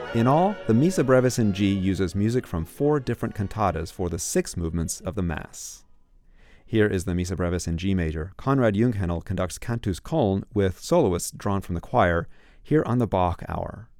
In all, the Missa Brevis in G uses music from 4 different cantatas for the 6 movements of the Mass. Here is the Missa Brevis in G major. Konrad Junghänel conducts Cantus Köln with soloists drawn from the choir, here on the Bach Hour.